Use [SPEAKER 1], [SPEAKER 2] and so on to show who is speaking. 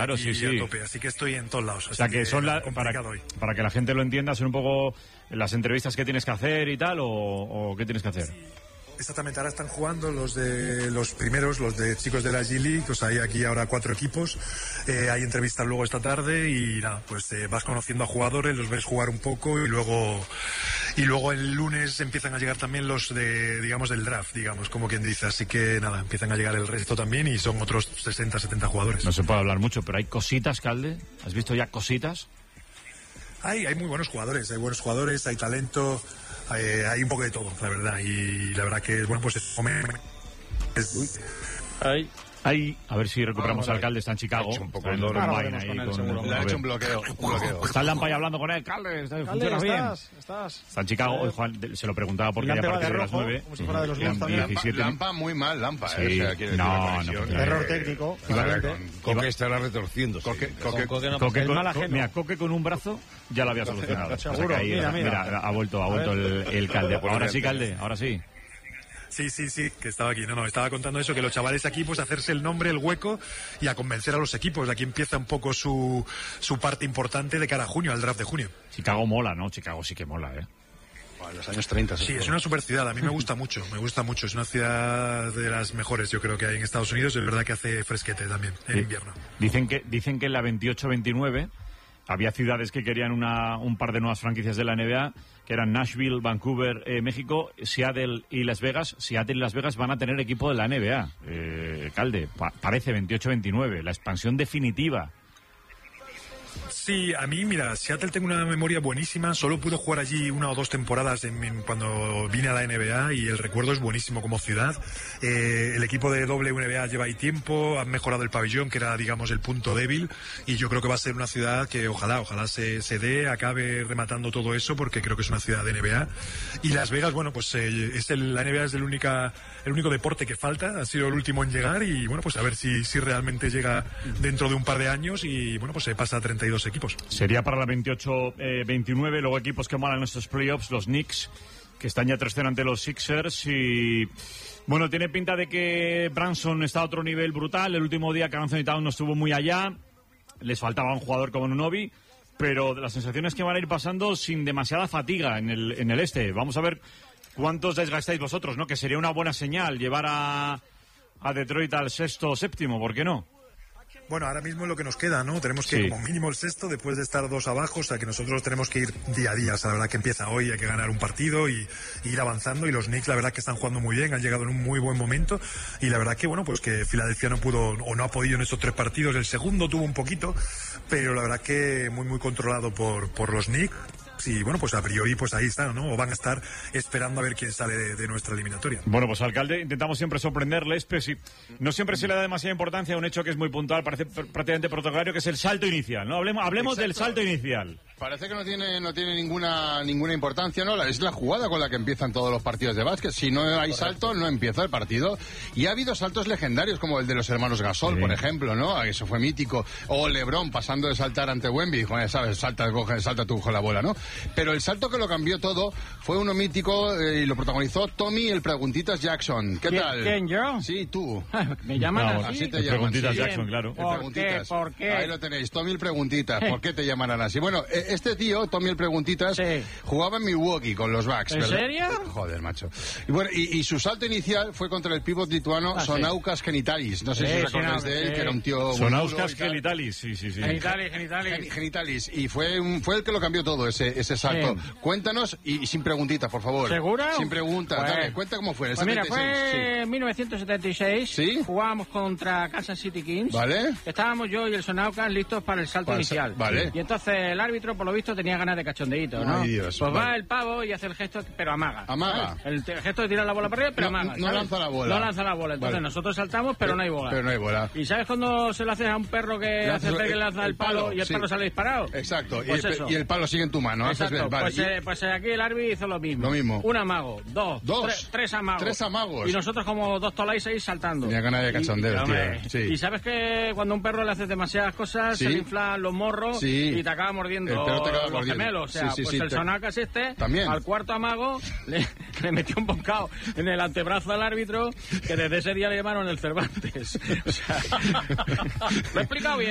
[SPEAKER 1] claro, sí.
[SPEAKER 2] A tope, así que estoy en todos lados.
[SPEAKER 1] O sea, que son para que la gente lo entienda, son un poco las entrevistas que tienes que hacer y tal, o qué tienes que hacer.
[SPEAKER 2] Sí. Exactamente, ahora están jugando los primeros, los de chicos de la G-League, o sea, hay aquí ahora 4 equipos, hay entrevistas luego esta tarde y nada, pues vas conociendo a jugadores, los ves jugar un poco y luego el lunes empiezan a llegar también los del draft, como quien dice, así que nada, empiezan a llegar el resto también y son otros 60, 70 jugadores.
[SPEAKER 1] No se puede hablar mucho, pero hay cositas, Calde, ¿has visto ya cositas?
[SPEAKER 2] Hay muy buenos jugadores, hay talento, hay un poco de todo, la verdad, y la verdad que, bueno, pues
[SPEAKER 1] a ver si recuperamos al Alcalde, está en Chicago.
[SPEAKER 3] Le ha hecho un bloqueo.
[SPEAKER 1] Está el Lampay hablando con él. Calde, funciona bien.
[SPEAKER 4] Estás.
[SPEAKER 1] Está en Chicago. Hoy Juan se lo preguntaba porque ya partido de las 9.
[SPEAKER 4] Como si fuera de los Bulls también.
[SPEAKER 3] Lampa muy mal, Lampa.
[SPEAKER 1] Sí.
[SPEAKER 4] Error técnico.
[SPEAKER 3] Coque estará retorciendo.
[SPEAKER 1] Coque con un brazo ya lo había solucionado.
[SPEAKER 4] Seguro.
[SPEAKER 1] Mira, ha vuelto el Calde. Ahora sí, Calde, ahora sí.
[SPEAKER 2] Sí, que estaba aquí. No, estaba contando eso, que los chavales aquí, pues hacerse el nombre, el hueco y a convencer a los equipos. Aquí empieza un poco su parte importante de cara a junio, al draft de junio.
[SPEAKER 1] Chicago mola, ¿no? Chicago sí que mola, ¿eh?
[SPEAKER 3] En los años 30.
[SPEAKER 2] Sí, es una super ciudad. A mí me gusta mucho. Es una ciudad de las mejores, yo creo, que hay en Estados Unidos. Es verdad que hace fresquete también, en invierno.
[SPEAKER 1] Dicen que en la 28-29 había ciudades que querían un par de nuevas franquicias de la NBA, que eran Nashville, Vancouver, México, Seattle y Las Vegas. Seattle y Las Vegas van a tener equipo de la NBA. Calde, parece 28-29, la expansión definitiva.
[SPEAKER 2] Sí, a mí, mira, Seattle tengo una memoria buenísima. Solo pude jugar allí 1 o 2 temporadas cuando vine a la NBA y el recuerdo es buenísimo como ciudad. El equipo de WNBA lleva ahí tiempo, han mejorado el pabellón, que era, digamos, el punto débil, y yo creo que va a ser una ciudad que ojalá se dé, acabe rematando todo eso, porque creo que es una ciudad de NBA. Y Las Vegas, bueno, pues la NBA es el único deporte que falta, ha sido el último en llegar, y bueno, pues a ver si realmente llega dentro de un par de años y bueno, pues se pasa a 32 equipos.
[SPEAKER 1] Sería para la 28-29, luego equipos que malan estos playoffs, los Knicks, que están ya 3-0 ante los Sixers, y bueno, tiene pinta de que Branson está a otro nivel brutal. El último día que Anthony Towns no estuvo muy allá, les faltaba un jugador como Nunobi, pero las sensaciones que van a ir pasando sin demasiada fatiga en el este. Vamos a ver cuántos desgastáis vosotros, ¿no? Que sería una buena señal llevar a Detroit al 6º o 7º, ¿por qué no?
[SPEAKER 2] Bueno, ahora mismo es lo que nos queda, ¿no? Tenemos que ir como mínimo el 6º después de estar 2 abajo, o sea que nosotros tenemos que ir día a día. O sea, la verdad que empieza hoy, hay que ganar un partido y ir avanzando, y los Knicks la verdad que están jugando muy bien, han llegado en un muy buen momento, y la verdad que bueno, pues que Filadelfia no pudo o no ha podido en estos 3 partidos. El segundo tuvo un poquito, pero la verdad que muy controlado por los Knicks. Y bueno, pues a priori pues ahí están, ¿no? O van a estar esperando a ver quién sale de nuestra eliminatoria.
[SPEAKER 1] Bueno, pues Alcalde, intentamos siempre sorprenderles, pero sí, no siempre se le da demasiada importancia a un hecho que es muy puntual, parece prácticamente protocolario, que es el salto inicial, ¿no? Hablemos del salto inicial.
[SPEAKER 3] Parece que no tiene ninguna importancia, ¿no? Es la jugada con la que empiezan todos los partidos de básquet. Si no hay salto, no empieza el partido. Y ha habido saltos legendarios, como el de los hermanos Gasol, por ejemplo, ¿no? Eso fue mítico. O LeBron pasando de saltar ante Wemby, ya sabes, salta tú con la bola, ¿no? Pero el salto que lo cambió todo fue uno mítico y lo protagonizó Tommy el Preguntitas Jackson. ¿Qué tal?
[SPEAKER 4] ¿Quién, yo?
[SPEAKER 3] Sí, tú.
[SPEAKER 4] ¿Me llaman así?
[SPEAKER 3] Así te llaman.
[SPEAKER 1] Preguntitas Jackson, claro.
[SPEAKER 4] ¿Por qué?
[SPEAKER 3] Ahí lo tenéis, Tommy el Preguntitas. ¿Por qué te llamarán así? Bueno, este tío, Tommy el Preguntitas, jugaba en Milwaukee con los Bucks.
[SPEAKER 4] ¿En
[SPEAKER 3] ¿verdad?
[SPEAKER 4] serio?
[SPEAKER 3] Joder, macho. Y bueno, y su salto inicial fue contra el pivot lituano Sonaukas Genitalis. No sé si os acordáis de él, que era un tío...
[SPEAKER 1] Sonaukas Genitalis, sí.
[SPEAKER 3] Genitalis. Y fue el que lo cambió todo, ese salto. Cuéntanos, y sin preguntitas, por favor.
[SPEAKER 4] ¿Seguro?
[SPEAKER 3] Sin preguntas.
[SPEAKER 4] Pues,
[SPEAKER 3] dale, cuenta cómo fue.
[SPEAKER 4] Pues mira, fue en 1976.
[SPEAKER 3] ¿Sí?
[SPEAKER 4] Jugábamos contra Kansas City Kings.
[SPEAKER 3] ¿Vale?
[SPEAKER 4] Estábamos yo y el Sonaukas listos para el salto inicial.
[SPEAKER 3] Vale.
[SPEAKER 4] Y entonces el árbitro, por lo visto, tenía ganas de cachondeíto, ¿no?
[SPEAKER 3] Ay, Dios,
[SPEAKER 4] pues va el pavo y hace el gesto, pero amaga.
[SPEAKER 3] Amaga.
[SPEAKER 4] El gesto de tirar la bola para arriba, pero amaga.
[SPEAKER 3] No lanza la bola.
[SPEAKER 4] No lanza la bola. Entonces nosotros saltamos, pero no hay bola.
[SPEAKER 3] Pero no hay bola.
[SPEAKER 4] ¿Y sabes cuando se lo haces a un perro que hace que lanza el palo y el perro sale disparado?
[SPEAKER 3] Exacto.
[SPEAKER 4] Pues
[SPEAKER 3] y el palo sigue en tu mano.
[SPEAKER 4] Exacto.
[SPEAKER 3] Vale.
[SPEAKER 4] Pues aquí el árbitro hizo lo mismo. Un amago, dos. Tres amagos.
[SPEAKER 3] 3 amagos.
[SPEAKER 4] Y nosotros como 2 tolais ahí saltando.
[SPEAKER 3] Tenía ganas de cachondeo, tío. Sí.
[SPEAKER 4] Y sabes que cuando a un perro le haces demasiadas cosas, se le inflan los morros y te acaba mordiendo los gemelos. O sea, el Sonaukas
[SPEAKER 3] también.
[SPEAKER 4] al cuarto amago le metió un bocado en el antebrazo al árbitro, que desde ese día le llamaron el Cervantes. O sea, lo he explicado bien.